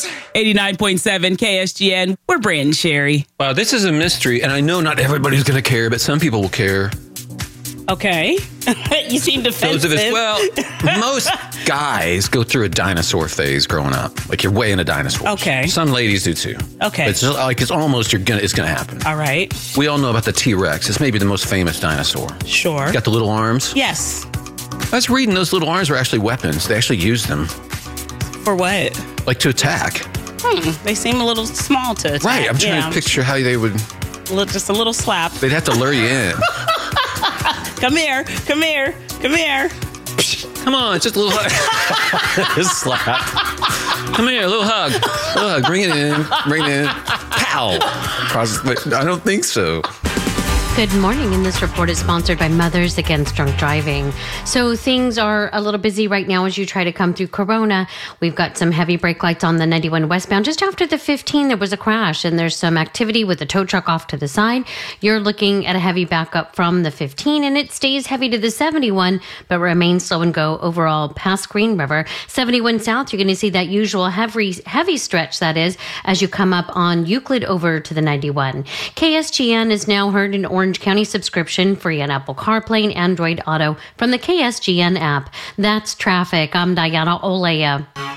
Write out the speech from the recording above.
89.7 KSGN. We're Brand and Sherry. Wow, this is a mystery, and I know not everybody's going to care, but some people will care. Okay. You seem defensive. Those of us, well, most guys go through a dinosaur phase growing up. Like you're way into dinosaurs. Okay. Some ladies do too. Okay. It's just like it's almost it's gonna happen. All right. We all know about the T-Rex. It's maybe the most famous dinosaur. Sure. Got the little arms. Yes. I was reading those little arms were actually weapons. They actually used them. For what? Like to attack. They seem a little small to attack. Right. I'm trying to picture how they would. Just a little slap. They'd have to lure you in. Come here. Come here. Come here. Come on, it's just a little slap. Come here, a little hug. Bring it in. Bring it in. Pow. I don't think so. Good morning, and this report is sponsored by Mothers Against Drunk Driving. So things are a little busy right now as you try to come through Corona. We've got some heavy brake lights on the 91 westbound. Just after the 15, there was a crash, and there's some activity with the tow truck off to the side. You're looking at a heavy backup from the 15, and it stays heavy to the 71, but remains slow and go overall past Green River. 71 south, you're going to see that usual heavy stretch, that is, as you come up on Euclid over to the 91. KSGN is now heard in Orange County, subscription free on Apple CarPlay and Android Auto from the KSGN app. That's traffic. I'm Diana Olea.